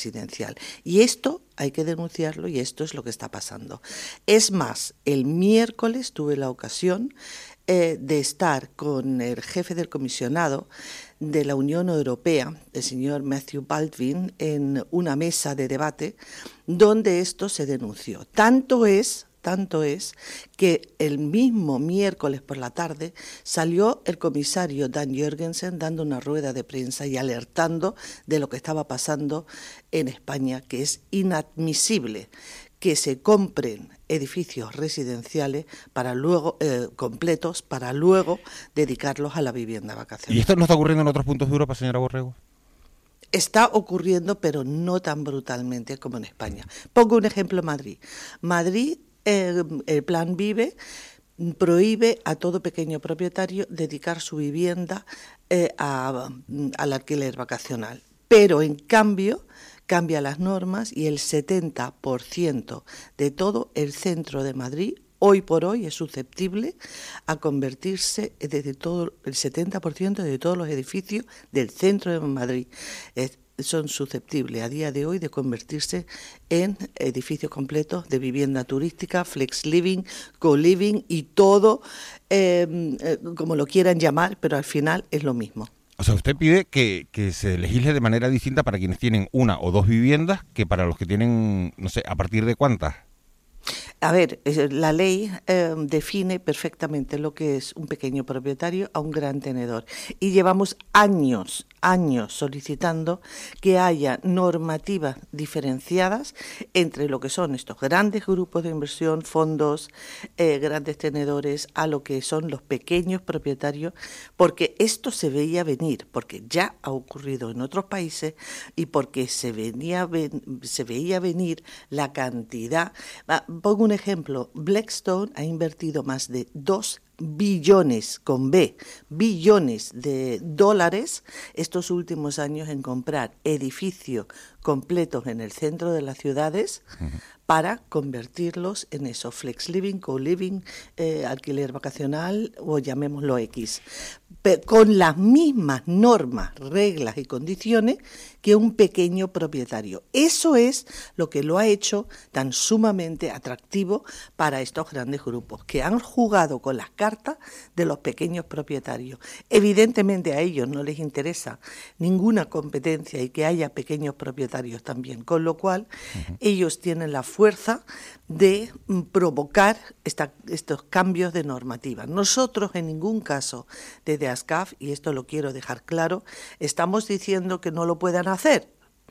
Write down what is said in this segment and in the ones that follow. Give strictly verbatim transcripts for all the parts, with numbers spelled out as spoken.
residencial. Y esto hay que denunciarlo y esto es lo que está pasando. Es más, el miércoles tuve la ocasión eh, de estar con el jefe del comisionado de la Unión Europea, el señor Matthew Baldwin, en una mesa de debate donde esto se denunció. Tanto es... Tanto es que el mismo miércoles por la tarde salió el comisario Dan Jørgensen dando una rueda de prensa y alertando de lo que estaba pasando en España, que es inadmisible que se compren edificios residenciales para luego eh, completos para luego dedicarlos a la vivienda vacacional. ¿Y esto no está ocurriendo en otros puntos de Europa, señora Borrego? Está ocurriendo, pero no tan brutalmente como en España. Pongo un ejemplo: Madrid. Madrid Eh, el Plan Vive prohíbe a todo pequeño propietario dedicar su vivienda eh, a, al alquiler vacacional, pero en cambio cambia las normas y el setenta por ciento de todo el centro de Madrid hoy por hoy es susceptible a convertirse desde todo el setenta por ciento de todos los edificios del centro de Madrid. Es, son susceptibles a día de hoy de convertirse en edificios completos de vivienda turística, flex living, co-living y todo, eh, eh, como lo quieran llamar, pero al final es lo mismo. O sea, usted pide que, que se legisle de manera distinta para quienes tienen una o dos viviendas que para los que tienen, no sé, ¿a partir de cuántas? A ver, la ley eh, define perfectamente lo que es un pequeño propietario a un gran tenedor y llevamos años, años solicitando que haya normativas diferenciadas entre lo que son estos grandes grupos de inversión, fondos, eh, grandes tenedores, a lo que son los pequeños propietarios, porque esto se veía venir, porque ya ha ocurrido en otros países y porque se, venía, se veía venir la cantidad. Pongo un ejemplo: Blackstone ha invertido más de dos billones, con B, billones de dólares estos últimos años en comprar edificios completos en el centro de las ciudades uh-huh. para convertirlos en eso, flex living, co-living, eh, alquiler vacacional o llamémoslo X, pero con las mismas normas, reglas y condiciones que un pequeño propietario. Eso es lo que lo ha hecho tan sumamente atractivo para estos grandes grupos, que han jugado con las cartas de los pequeños propietarios. Evidentemente a ellos no les interesa ninguna competencia y que haya pequeños propietarios también, con lo cual uh-huh. ellos tienen la fuerza de provocar esta, estos cambios de normativa. Nosotros en ningún caso desde ASCAF, y esto lo quiero dejar claro, estamos diciendo que no lo puedan hacer.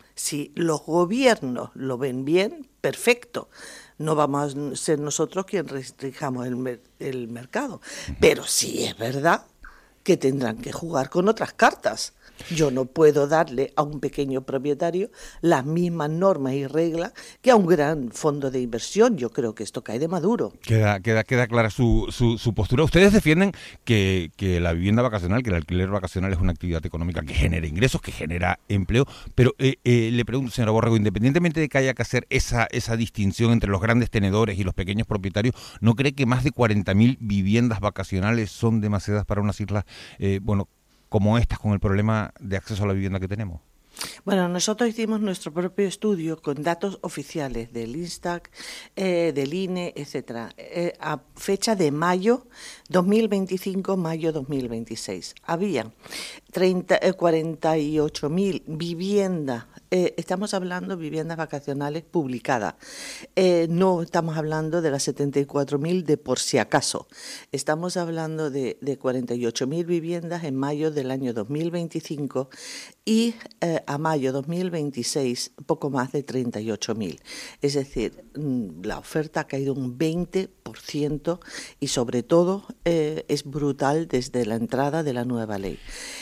Si los gobiernos lo ven bien, perfecto. No vamos a ser nosotros quienes restringamos el, mer- el mercado. Pero sí es verdad que tendrán que jugar con otras cartas. Yo no puedo darle a un pequeño propietario las mismas normas y reglas que a un gran fondo de inversión. Yo creo que esto cae de maduro. Queda, queda, queda clara su, su, su postura. Ustedes defienden que, que la vivienda vacacional, que el alquiler vacacional es una actividad económica que genera ingresos, que genera empleo, pero eh, eh, le pregunto, señora Borrego, independientemente de que haya que hacer esa, esa distinción entre los grandes tenedores y los pequeños propietarios, ¿no cree que más de cuarenta mil viviendas vacacionales son demasiadas para unas islas, eh, bueno, como estas, con el problema de acceso a la vivienda que tenemos? Bueno, nosotros hicimos nuestro propio estudio con datos oficiales del Instac, eh, del I N E, etcétera, eh, a fecha de mayo dos mil veinticinco, mayo dos mil veintiséis. Había treinta, eh, cuarenta y ocho mil viviendas, eh, estamos hablando de viviendas vacacionales publicadas, eh, no estamos hablando de las setenta y cuatro mil de por si acaso, estamos hablando de, de cuarenta y ocho mil viviendas en mayo del año dos mil veinticinco y eh, a mayo dos mil veintiséis poco más de treinta y ocho mil. Es decir, la oferta ha caído un veinte por ciento y sobre todo eh, es brutal desde la entrada de la nueva ley.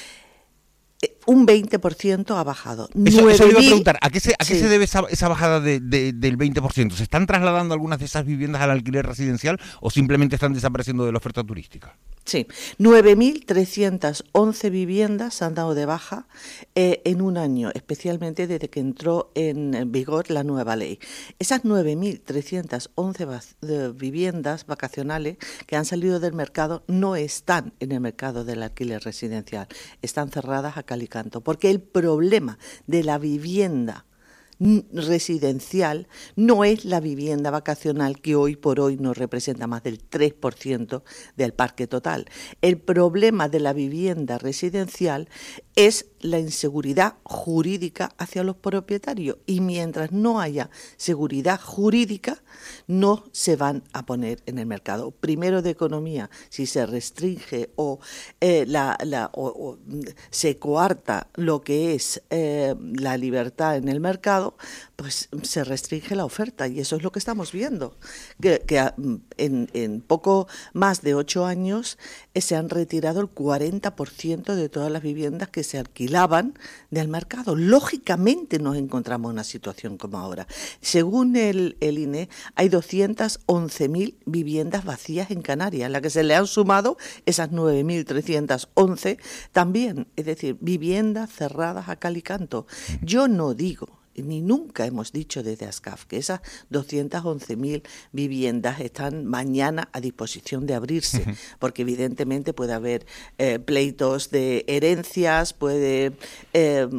Un veinte por ciento ha bajado. Eso, eso le iba a preguntar, ¿a qué se, a qué sí. se debe esa, esa bajada de, de, del veinte por ciento? ¿Se están trasladando algunas de esas viviendas al alquiler residencial o simplemente están desapareciendo de la oferta turística? Sí, nueve mil trescientas once viviendas han dado de baja eh, en un año, especialmente desde que entró en vigor la nueva ley. Esas nueve mil trescientas once viviendas vacacionales que han salido del mercado no están en el mercado del alquiler residencial, están cerradas a cal y canto, porque el problema de la vivienda residencial no es la vivienda vacacional que hoy por hoy nos representa más del tres por ciento del parque total. El problema de la vivienda residencial es la inseguridad jurídica hacia los propietarios, y mientras no haya seguridad jurídica no se van a poner en el mercado. Primero de economía, si se restringe o, eh, la, la, o, o se coarta lo que es eh, la libertad en el mercado, pues se restringe la oferta, y eso es lo que estamos viendo, que, que en, en poco más de ocho años eh, se han retirado el cuarenta por ciento de todas las viviendas que se alquilaban del mercado. Lógicamente nos encontramos en una situación como ahora. Según el, el I N E, hay doscientas once mil viviendas vacías en Canarias, a la que se le han sumado esas nueve mil trescientas once también, es decir, viviendas cerradas a cal y canto. Yo no digo, ni nunca hemos dicho desde ASCAF que esas doscientas once mil viviendas están mañana a disposición de abrirse, uh-huh. porque evidentemente puede haber eh, pleitos de herencias, puede eh,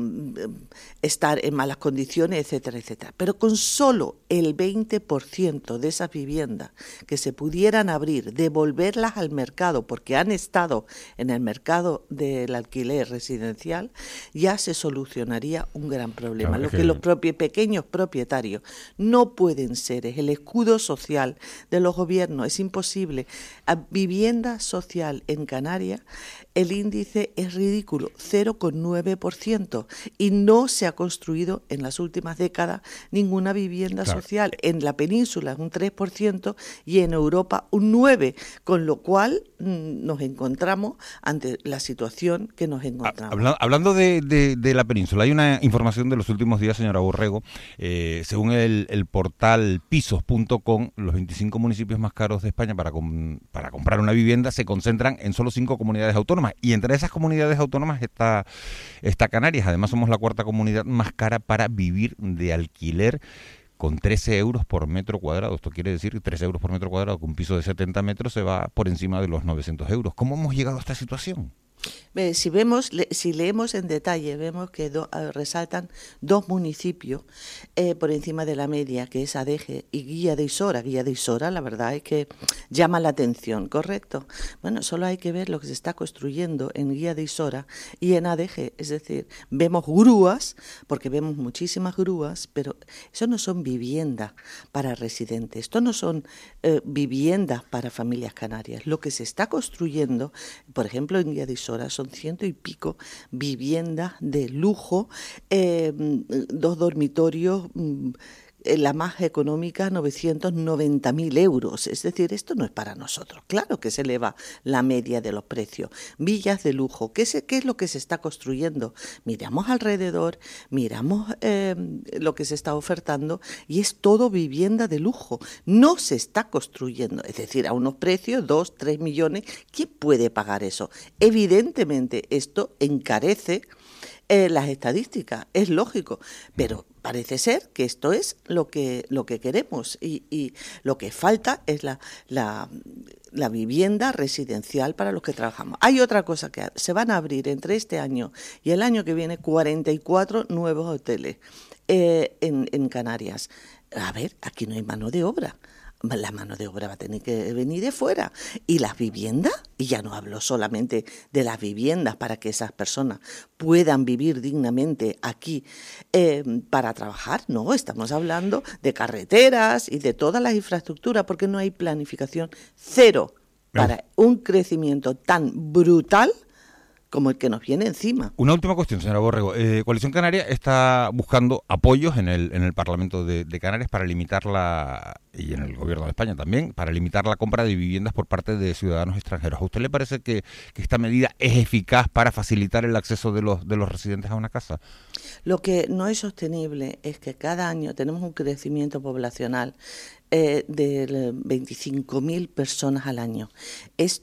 estar en malas condiciones, etcétera, etcétera. Pero con solo el veinte por ciento de esas viviendas que se pudieran abrir, devolverlas al mercado, porque han estado en el mercado del alquiler residencial, ya se solucionaría un gran problema. Claro, Lo que, que los propios pequeños propietarios no pueden ser, es el escudo social de los gobiernos, es imposible. A vivienda social en Canarias, el índice es ridículo, cero coma nueve por ciento, y no se ha construido en las últimas décadas ninguna vivienda claro. social. En la península es un tres por ciento y en Europa un nueve por ciento, con lo cual mmm, nos encontramos ante la situación que nos encontramos. Habla, hablando de, de, de la península, hay una información de los últimos días, señora Borrego, eh, según el, el portal pisos punto com, los veinticinco municipios más caros de España para, com, para comprar una vivienda se concentran en solo cinco comunidades autónomas, y entre esas comunidades autónomas está, está Canarias. Además somos la cuarta comunidad más cara para vivir de alquiler, con trece euros por metro cuadrado. Esto quiere decir trece euros por metro cuadrado, que un piso de setenta metros se va por encima de los novecientos euros. ¿Cómo hemos llegado a esta situación? Si vemos, si leemos en detalle, vemos que do, resaltan dos municipios eh, por encima de la media, que es Adeje y Guía de Isora. Guía de Isora, la verdad es que llama la atención, ¿correcto? Bueno, solo hay que ver lo que se está construyendo en Guía de Isora y en Adeje, es decir, vemos grúas, porque vemos muchísimas grúas, pero eso no son viviendas para residentes, esto no son eh, viviendas para familias canarias. Lo que se está construyendo, por ejemplo, en Guía de Isora, son ciento y pico viviendas de lujo, eh, dos dormitorios, la más económica novecientos noventa mil euros, es decir, esto no es para nosotros. Claro que se eleva la media de los precios. Villas de lujo, ¿qué, se, qué es lo que se está construyendo? Miramos alrededor, miramos eh, lo que se está ofertando y es todo vivienda de lujo. No se está construyendo, es decir, a unos precios, dos, tres millones. ¿Quién puede pagar eso? Evidentemente esto encarece Eh, las estadísticas, es lógico, pero parece ser que esto es lo que lo que queremos y, y lo que falta es la, la, la vivienda residencial para los que trabajamos. Hay otra cosa que se van a abrir entre este año y el año que viene cuarenta y cuatro nuevos hoteles eh, en, en Canarias. A ver, aquí no hay mano de obra. La mano de obra va a tener que venir de fuera. ¿Y las viviendas? Y ya no hablo solamente de las viviendas para que esas personas puedan vivir dignamente aquí eh, para trabajar. No, estamos hablando de carreteras y de todas las infraestructuras, porque no hay planificación cero para un crecimiento tan brutal como el que nos viene encima. Una última cuestión, señora Borrego. Eh, Coalición Canaria está buscando apoyos en el en el Parlamento de, de Canarias para limitar la, y en el Gobierno de España también, para limitar la compra de viviendas por parte de ciudadanos extranjeros. ¿A usted le parece que, que esta medida es eficaz para facilitar el acceso de los de los residentes a una casa? Lo que no es sostenible es que cada año tenemos un crecimiento poblacional eh, de veinticinco mil personas al año. Esto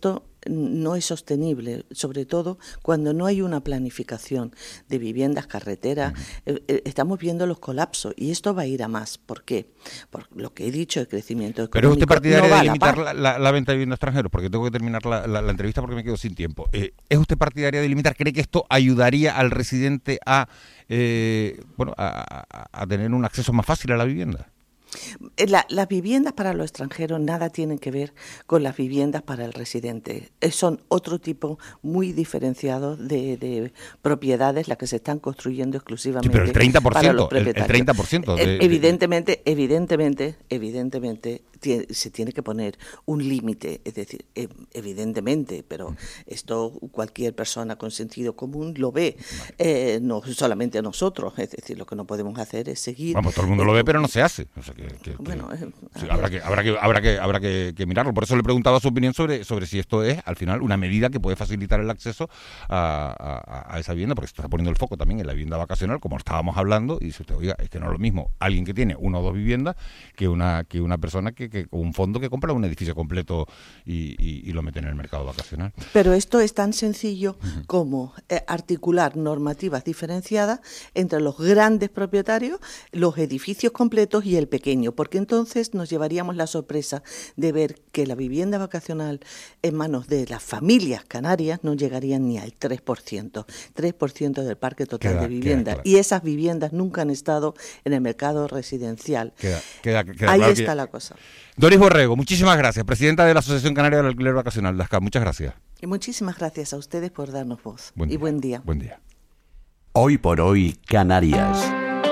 no es sostenible, sobre todo cuando no hay una planificación de viviendas, carreteras. Uh-huh. eh, estamos viendo los colapsos y esto va a ir a más. ¿Por qué? Por lo que he dicho, el crecimiento económico. ¿Pero es usted partidario no de limitar la, la, la venta de vivienda a extranjeros? Porque tengo que terminar la, la, la entrevista porque me quedo sin tiempo. Eh, ¿Es usted partidario de limitar? ¿Cree que esto ayudaría al residente a, eh, bueno, a, a, a tener un acceso más fácil a la vivienda? La, las viviendas para los extranjeros nada tienen que ver con las viviendas para el residente. Son otro tipo muy diferenciado de, de propiedades, las que se están construyendo exclusivamente sí, pero el treinta por ciento, para los propietarios. El, el treinta por ciento de, evidentemente, evidentemente, evidentemente tiene, se tiene que poner un límite, es decir, evidentemente, pero esto cualquier persona con sentido común lo ve, eh, no solamente nosotros, es decir, lo que no podemos hacer es seguir. Vamos, todo el mundo lo ve, pero no se hace. O sea, que, que, bueno, que, eh, sí, habrá que habrá que habrá que habrá que, que mirarlo. Por eso le preguntaba su opinión sobre sobre si esto es al final una medida que puede facilitar el acceso a, a, a esa vivienda, porque se está poniendo el foco también en la vivienda vacacional, como estábamos hablando, y dice usted, oiga, es que no es lo mismo alguien que tiene una o dos viviendas que una que una persona que, que con un fondo que compra un edificio completo y, y, y lo mete en el mercado vacacional. Pero esto es tan sencillo uh-huh. como eh, articular normativas diferenciadas entre los grandes propietarios, los edificios completos y el pequeño, porque entonces nos llevaríamos la sorpresa de ver que la vivienda vacacional en manos de las familias canarias no llegarían ni al tres por ciento, tres por ciento del parque total queda, de vivienda. Claro. Y esas viviendas nunca han estado en el mercado residencial. Queda, queda, queda Ahí claro está que... la cosa. Doris Borrego, muchísimas gracias, presidenta de la Asociación Canaria del Alquiler Vacacional, DASCA. Muchas gracias. Y muchísimas gracias a ustedes por darnos voz. Buen y buen día. Buen día. Hoy por hoy, Canarias.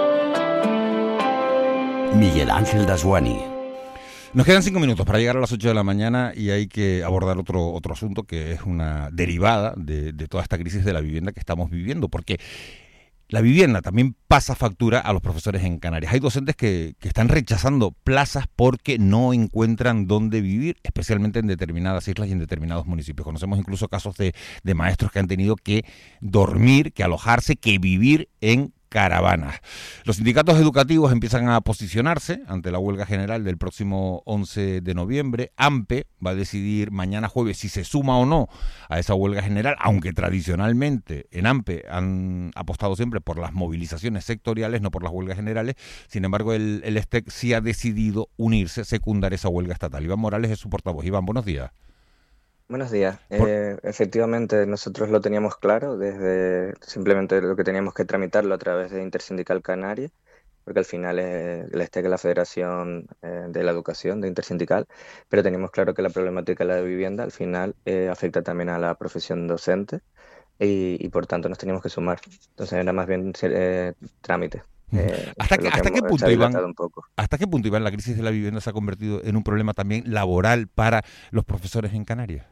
Miguel Ángel Dasguani. Nos quedan cinco minutos para llegar a las ocho de la mañana y hay que abordar otro otro asunto que es una derivada de, de toda esta crisis de la vivienda que estamos viviendo, porque la vivienda también pasa factura a los profesores en Canarias. Hay docentes que, que están rechazando plazas porque no encuentran dónde vivir, especialmente en determinadas islas y en determinados municipios. Conocemos incluso casos de, de maestros que han tenido que dormir, que alojarse, que vivir en caravanas. Los sindicatos educativos empiezan a posicionarse ante la huelga general del próximo once de noviembre. AMPE va a decidir mañana jueves si se suma o no a esa huelga general, aunque tradicionalmente en AMPE han apostado siempre por las movilizaciones sectoriales, no por las huelgas generales. Sin embargo, el, el STEC sí ha decidido unirse, secundar esa huelga estatal. Iván Morales es su portavoz. Iván, buenos días. Buenos días. Eh, efectivamente, nosotros lo teníamos claro desde simplemente lo que teníamos que tramitarlo a través de Intersindical Canaria, porque al final es el STEC, la Federación eh, de la Educación de Intersindical, pero teníamos claro que la problemática de la vivienda al final eh, afecta también a la profesión docente y, y por tanto nos teníamos que sumar. Entonces era más bien eh, trámite. Eh, ¿Hasta, que, hasta, qué punto, Iván, ¿Hasta qué punto, Iván, la crisis de la vivienda se ha convertido en un problema también laboral para los profesores en Canarias?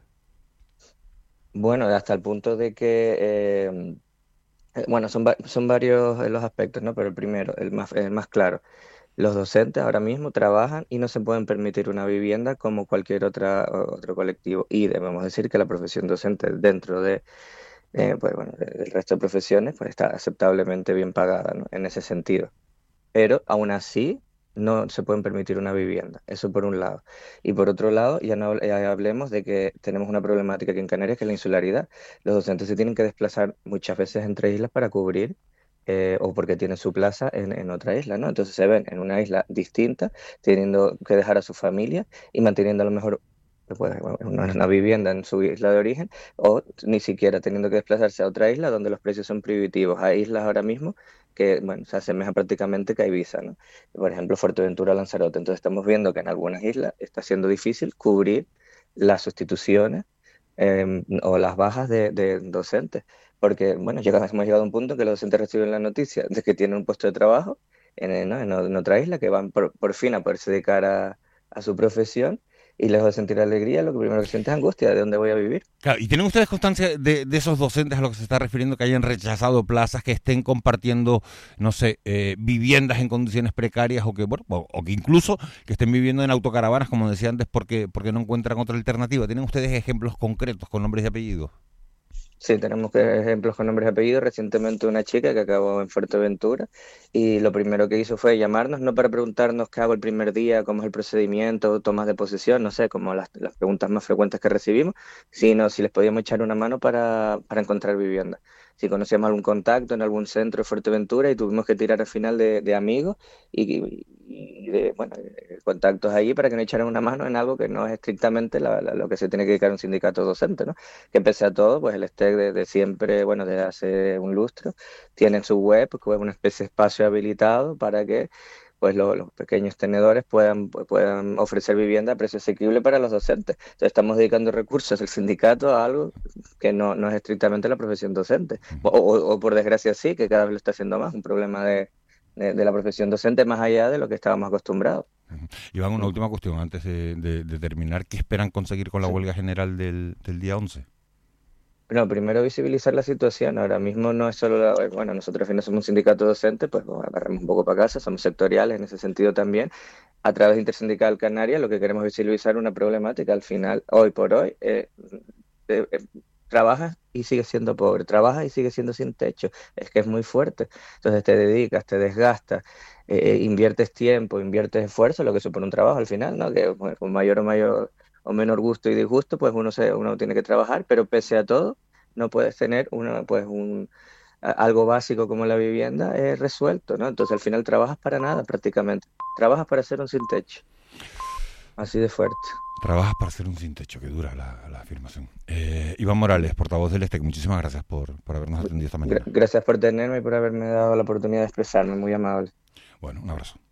Bueno, hasta el punto de que, eh, bueno, son, va- son varios los aspectos, ¿no? Pero el primero, el más, el más claro, los docentes ahora mismo trabajan y no se pueden permitir una vivienda como cualquier otra, otro colectivo. Y debemos decir que la profesión docente dentro de, eh, pues, bueno, del resto de profesiones, pues está aceptablemente bien pagada, ¿no? En ese sentido. Pero aún así no se pueden permitir una vivienda, eso por un lado. Y por otro lado, ya no ya hablemos de que tenemos una problemática aquí en Canarias, que es la insularidad. Los docentes se tienen que desplazar muchas veces entre islas para cubrir, eh, o porque tienen su plaza en, en otra isla, ¿no? Entonces se ven en una isla distinta, teniendo que dejar a su familia y manteniendo a lo mejor pues, una, una vivienda en su isla de origen, o ni siquiera teniendo que desplazarse a otra isla donde los precios son prohibitivos. Hay islas ahora mismo que, bueno, se asemeja prácticamente que a Ibiza, ¿no? Por ejemplo, Fuerteventura, Lanzarote. Entonces estamos viendo que en algunas islas está siendo difícil cubrir las sustituciones eh, o las bajas de, de docentes, porque, bueno, llegamos, hemos llegado a un punto en que los docentes reciben la noticia de que tienen un puesto de trabajo en, ¿no? en, en otra isla, que van por, por fin a poderse dedicar a, a su profesión, y lejos de sentir alegría, lo que primero que sienten es angustia, ¿de dónde voy a vivir? Claro, ¿y tienen ustedes constancia de, de esos docentes a los que se está refiriendo que hayan rechazado plazas, que estén compartiendo, no sé, eh, viviendas en condiciones precarias o que, bueno, o, o que incluso que estén viviendo en autocaravanas, como decía antes, porque, porque no encuentran otra alternativa? ¿Tienen ustedes ejemplos concretos con nombres y apellidos? Sí, tenemos que- ejemplos con nombres y apellidos. Recientemente una chica que acabó en Fuerteventura y lo primero que hizo fue llamarnos, no para preguntarnos qué hago el primer día, cómo es el procedimiento, tomas de posesión, no sé, como las, las preguntas más frecuentes que recibimos, sino si les podíamos echar una mano para, para encontrar vivienda. Si conocíamos algún contacto en algún centro de Fuerteventura y tuvimos que tirar al final de, de amigos y, y de, bueno, eh, contactos ahí para que nos echaran una mano en algo que no es estrictamente la- la- lo que se tiene que dedicar un sindicato docente, ¿no? Que pese a todo, pues el S T E C de, de siempre, bueno, desde hace un lustro, tiene su web, que es una especie de espacio habilitado para que pues lo- los pequeños tenedores puedan, pu- puedan ofrecer vivienda a precio asequible para los docentes. Entonces estamos dedicando recursos del sindicato a algo que no, no es estrictamente la profesión docente. O, o- o por desgracia sí, que cada vez lo está haciendo más, un problema de, de, de la profesión docente más allá de lo que estábamos acostumbrados. Iván, una última cuestión antes de, de- de terminar. ¿Qué esperan conseguir con la Sí. huelga general del, del día once? No, primero visibilizar la situación. Ahora mismo no es solo la, bueno, nosotros al final somos un sindicato docente, pues bueno, agarramos un poco para casa, somos sectoriales en ese sentido también. A través de Intersindical Canaria lo que queremos es visibilizar una problemática. Al final, hoy por hoy, eh, eh, eh, trabajas y sigues siendo pobre, trabajas y sigues siendo sin techo. Es que es muy fuerte. Entonces te dedicas, te desgastas, eh, inviertes tiempo, inviertes esfuerzo, lo que supone un trabajo al final, ¿no? Que bueno, con mayor o mayor o menor gusto y disgusto, pues uno se, uno tiene que trabajar, pero pese a todo, no puedes tener una, pues un a- algo básico como la vivienda eh, resuelto, ¿no? Entonces al final trabajas para nada prácticamente. Trabajas para ser un sin techo. Así de fuerte. Trabajas para ser un sin techo, que dura la, la afirmación. Eh, Iván Morales, portavoz del S T E C, muchísimas gracias por, por habernos atendido esta Gra- mañana. gracias por tenerme y por haberme dado la oportunidad de expresarme. Muy amable. Bueno, un abrazo.